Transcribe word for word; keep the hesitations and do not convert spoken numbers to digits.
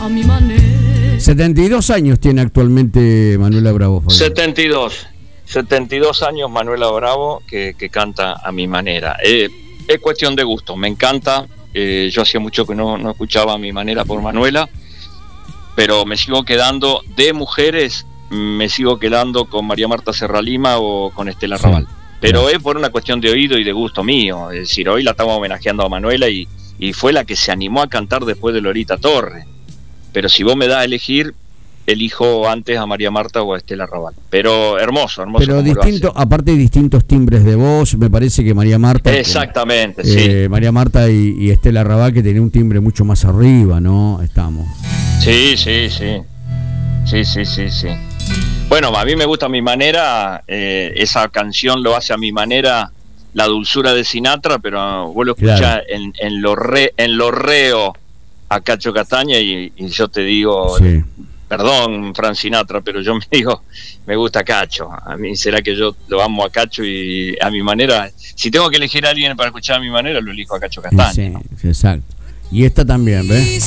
a mi manera. setenta y dos años tiene actualmente Manuela Bravo. Fabián. setenta y dos. setenta y dos años Manuela Bravo que, que canta a mi manera. Eh, es cuestión de gusto, me encanta. Eh, yo hacía mucho que no, no escuchaba a mi manera por Manuela, pero me sigo quedando de mujeres, me sigo quedando con María Marta Serralima o con Estela Sí, Raval. Pero claro. es por una cuestión de oído y de gusto mío. Es decir, hoy la estamos homenajeando a Manuela y, y fue la que se animó a cantar después de Lolita Torres. Pero si vos me das a elegir, elijo antes a María Marta o a Estela Raval. Pero hermoso, hermoso. Pero como lo distinto, hace. aparte de distintos timbres de voz, me parece que María Marta. Exactamente, eh, sí. María Marta y, y Estela Raval, que tenía un timbre mucho más arriba, ¿no? Estamos. Sí, sí, sí. Sí, sí, sí, sí. Bueno, a mí me gusta a mi manera, eh, esa canción lo hace a mi manera, la dulzura de Sinatra, pero vos lo escuchás Claro. en, en, lo re, en lo reo a Cacho Castaña y, y yo te digo, Sí. perdón, Frank Sinatra, pero yo me digo, me gusta Cacho. A mí será que yo lo amo a Cacho y a mi manera, si tengo que elegir a alguien para escuchar a mi manera, lo elijo a Cacho Castaña. Sí, sí, exacto. Y esta también, ¿ves?